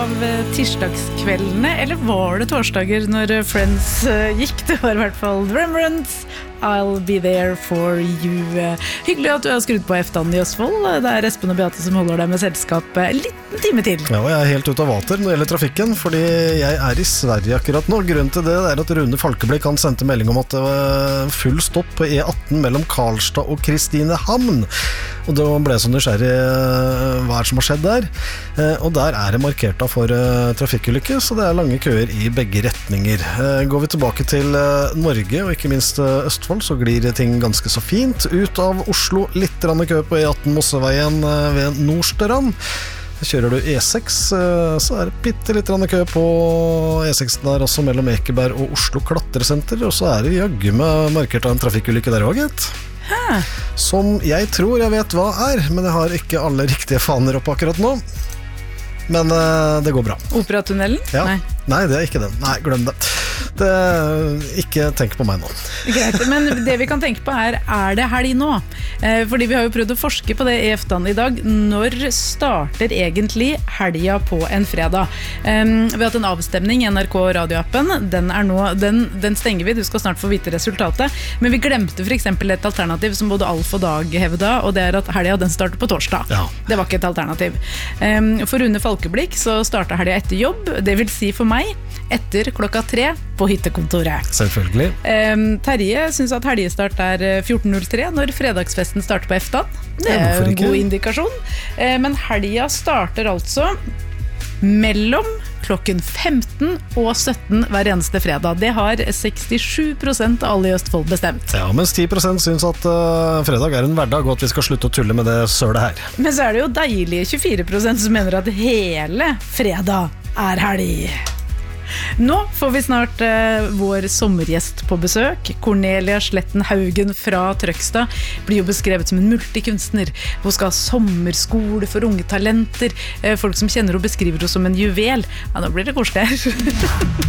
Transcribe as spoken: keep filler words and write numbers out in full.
av tirsdagskveldene, eller var det torsdager når Friends gikk? Det var i hvert fall Remembrance, I'll be there for you. Hyggelig at du har skrudd på F-dagen i Østfold. Det er Espen og Beate som holder deg med selskap en liten time til. Ja, og jeg er helt ute av vater når det gjelder trafikken, fordi jeg er i Sverige akkurat nå. Grunnen til det er at Rune Falkeblikk han sendte melding om at det var full stopp på E atten mellom Karlstad og Kristinehamn. Og da ble jeg så nysgjerrig hva er det som har skjedd der. Og der er det markert for trafikkulykke, så det er lange køer i begge retninger. Går vi tilbake til Norge, og ikke minst Østfold, så glir ting ganske så fint. Ut av Oslo, litt rann kø på E atten Mosseveien ved Nordstrand. Kjører du E seks, så er det bitte litt rann kø på E seks der også, mellom Ekeberg og Oslo Klatresenter, og så er det jaggu med markert av en trafikkulykke der også, gitt. Hæ? Som jeg tror jeg vet hva er, men jeg har ikke alle riktige faner opp akkurat nå. Men uh, det går bra. Operatunnelen? Ja. Nei. Nei, det er ikke den. Nei, glem det. det. Ikke tenk på meg nå. Greit, men det vi kan tenke på er, er det helg nå? Eh, fordi vi har jo prøvd å forske på det i F-dagen i dag. Når starter egentlig helga på en fredag? Eh, vi har hatt en avstemning i N R K radioappen. Den, er nå, den, den stenger vi, du skal snart få vite resultatet. Men vi glemte for eksempel et alternativ som både Alf og Dag hevda, og det er at helga den starter på torsdag. Ja. Det var ikke et alternativ. Eh, for Rune Falkeblikk så starter helga etter jobb, det vil si for meg etter klokka tre på hyttekontoret. Selvfølgelig. Um, Terje synes at helgestart er fjorten null tre når fredagsfesten starter på F-dagen. Det er en god indikasjon. Uh, men helga starter altså mellom klokken femten og sytten hver eneste fredag. Det har sekstisju prosent av alle i Østfold bestemt. Ja, mens ti prosent synes at uh, fredag er en hverdag, og at vi skal slutte å tulle med det sølet her. Men så er det jo deilige tjuefire prosent som mener at hele fredag er helg. Nå får vi snart uh, vår sommergjest på besøk. Cornelia Sletten Haugen fra Trøgstad blir jo beskrevet som en multikunstner. Hun skal ha sommerskole for unge talenter. Uh, folk som kjenner og beskriver henne som en juvel. Ja, nå blir det koselig her.